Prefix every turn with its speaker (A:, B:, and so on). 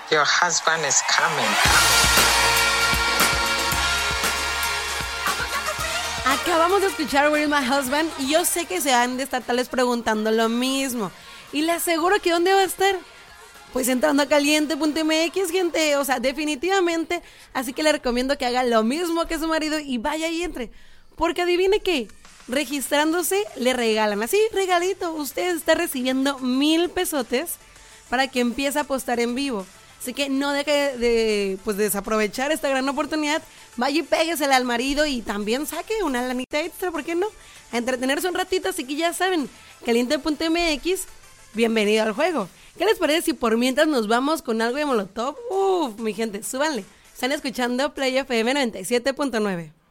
A: Your husband is coming.
B: Acabamos de escuchar Where's My Husband y yo sé que se han de estar tal vez preguntando lo mismo. Y le aseguro que ¿dónde va a estar? Pues entrando a caliente.mx, gente. O sea, definitivamente. Así que le recomiendo que haga lo mismo que su marido y vaya y entre. Porque adivine qué. Registrándose le regalan. Así, regalito. Usted está recibiendo 1,000 pesotes para que empiece a apostar en vivo. Así que no deje de desaprovechar esta gran oportunidad. Vaya y péguesela al marido y también saque una lanita extra, ¿por qué no? A entretenerse un ratito, así que ya saben, caliente.mx, bienvenido al juego. ¿Qué les parece si por mientras nos vamos con algo de Molotov? Mi gente, súbanle. Están escuchando Play FM 97.9.